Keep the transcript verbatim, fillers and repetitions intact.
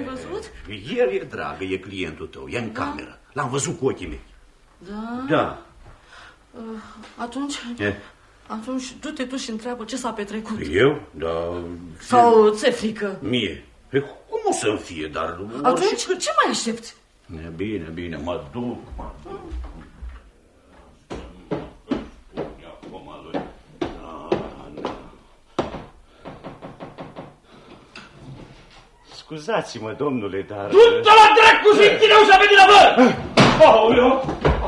văzut? El e dragă, e clientul tău, e în da? cameră. L-am văzut cu ochii mei. Da? Da. Uh, atunci... E? Atunci du-te tu și întreabă ce s-a petrecut. Eu? Da... Sau ți-e frică? Mie? E, cum o să-mi fie, dar... Atunci orice... ce mai aștepți? E bine, bine, mă duc, mă duc. Scuzați-mă, domnule, dar... Du-te la dracu și închide ușa pe din avă! Aoleu!